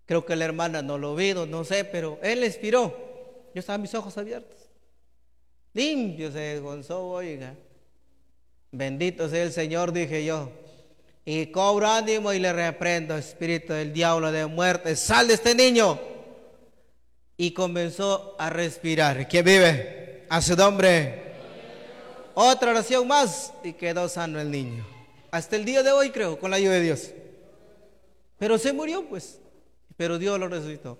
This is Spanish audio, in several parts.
Creo que la hermana no lo vio, no sé, pero él le inspiró. Yo estaba mis ojos abiertos. Limpio se desgonzó, oiga. Bendito sea el Señor, dije yo. Y cobro ánimo y le reprendo, espíritu del diablo de muerte, sal de este niño. Y comenzó a respirar. ¿Quién vive? A su nombre. Otra oración más y quedó sano el niño. Hasta el día de hoy, creo, con la ayuda de Dios. Pero se murió, pues. Pero Dios lo resucitó.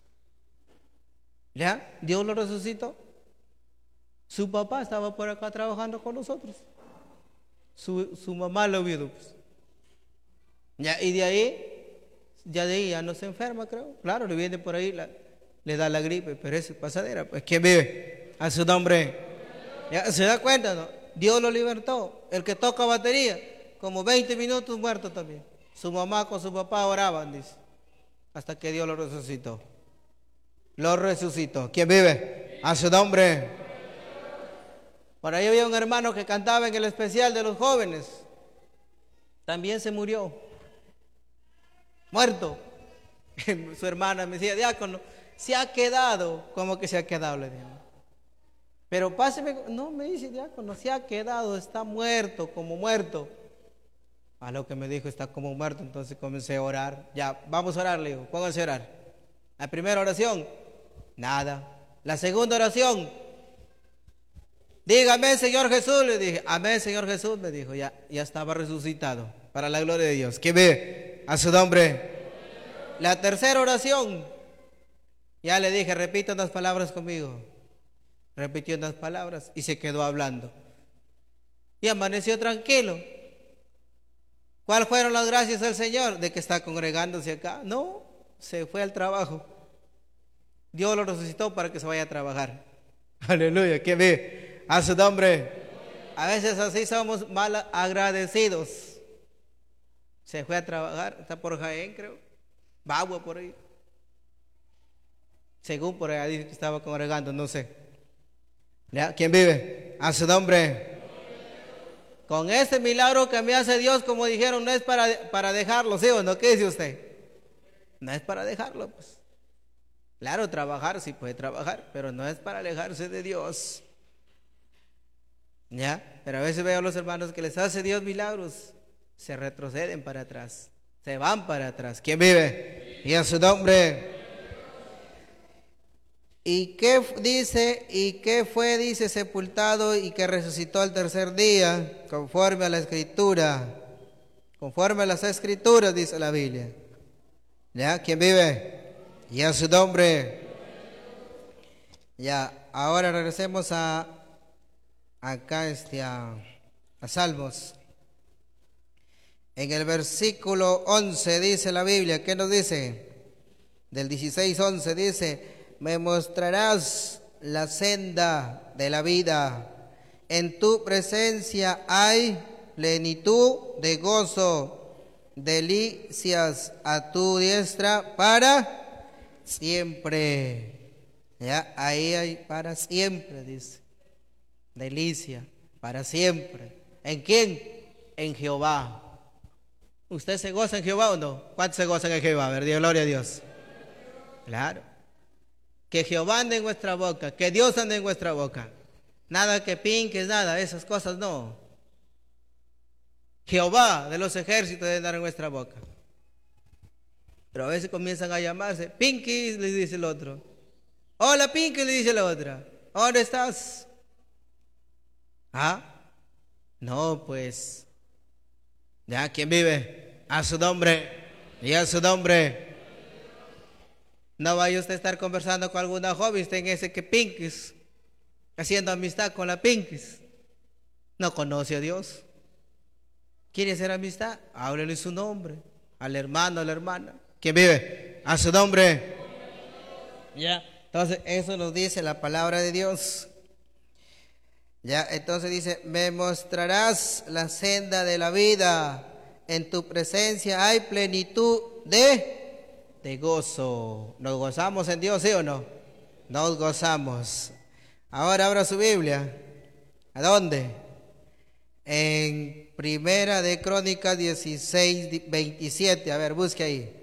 ¿Ya? Dios lo resucitó. Su papá estaba por acá trabajando con nosotros. Su mamá lo vio, pues. Ya, y de ahí ya no se enferma, creo. Claro, le viene por ahí, le da la gripe, pero es pasadera. Pues, ¿quién vive? A su nombre. Ya, ¿se da cuenta, no? Dios lo libertó. El que toca batería, como 20 minutos muerto también. Su mamá con su papá oraban, dice, hasta que Dios lo resucitó. Lo resucitó. ¿Quién vive? A su nombre. Por ahí había un hermano que cantaba en el especial de los jóvenes. También se murió. Muerto. Su hermana me decía, diácono, se ha quedado. ¿Cómo que se ha quedado? Le dije. Pero páseme. No, me dice, diácono, se ha quedado, está muerto, como muerto. A lo que me dijo, está como muerto. Entonces comencé a orar. Ya, vamos a orar, le digo, pónganse a orar. La primera oración, nada. La segunda oración, dígame, Señor Jesús, le dije. Amén, Señor Jesús, me dijo. Ya estaba resucitado, para la gloria de Dios. ¿Quién ve? A su nombre. La tercera oración, ya le dije, repita unas palabras conmigo. Repitió unas palabras y se quedó hablando. Y amaneció tranquilo. ¿Cuáles fueron las gracias del Señor? De que está congregándose acá. No, se fue al trabajo. Dios lo resucitó para que se vaya a trabajar. Aleluya, ¿quién ve? A su nombre. A veces así somos mal agradecidos. Se fue a trabajar, está por Jaén, creo. Bagua por ahí. Según por ahí dice que estaba congregando, no sé. ¿Ya? ¿Quién vive? A su nombre. Con este milagro que me hace Dios, como dijeron, no es para dejarlo, ¿sí o no? ¿Qué dice usted? No es para dejarlo, pues. Claro, trabajar, sí puede trabajar, pero no es para alejarse de Dios. ¿Ya? Pero a veces veo a los hermanos que les hace Dios milagros, se retroceden para atrás, se van para atrás. ¿Quién vive? Y a su nombre. ¿Y qué dice? ¿Y qué fue? Dice, sepultado y que resucitó al tercer día, conforme a la Escritura. Conforme a las Escrituras, dice la Biblia. ¿Ya? ¿Quién vive? Y a su nombre. Ya, ahora regresemos acá a Salmos. En el versículo 11 dice la Biblia, ¿qué nos dice? Del 16:11 dice, me mostrarás la senda de la vida. En tu presencia hay plenitud de gozo, delicias a tu diestra para siempre. Ya, ahí hay para siempre, dice. Delicia, para siempre. ¿En quién? En Jehová. ¿Usted se goza en Jehová o no? ¿Cuántos se gozan en Jehová? A ver, Dios, gloria a Dios. Claro. Que Jehová ande en vuestra boca, que Dios ande en vuestra boca. Nada que pinques, nada, esas cosas no. Jehová de los ejércitos debe andar en nuestra boca. Pero a veces comienzan a llamarse, Pinky, le dice el otro. Hola, Pinky, le dice la otra. ¿Dónde estás? ¿Ah? No, pues. ¿Ya? ¿Quién vive? A su nombre. Y a su nombre. No vaya usted a estar conversando con alguna joven, usted en ese que Pinkis, haciendo amistad con la Pinkis. No conoce a Dios. ¿Quiere hacer amistad? Háblele su nombre. Al hermano, a la hermana. ¿Quién vive? A su nombre. Ya. Entonces, eso nos dice la palabra de Dios. Ya, entonces dice, me mostrarás la senda de la vida. En tu presencia hay plenitud de gozo. ¿Nos gozamos en Dios, sí o no? Nos gozamos. Ahora abra su Biblia. ¿A dónde? En Primera de Crónicas 16:27. A ver, busque ahí.